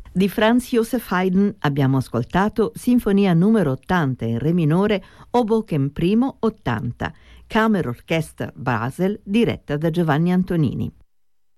Di Franz Joseph Haydn abbiamo ascoltato Sinfonia numero 80 in Re minore, Hoboken I 80, Kammerorchester Basel diretta da Giovanni Antonini.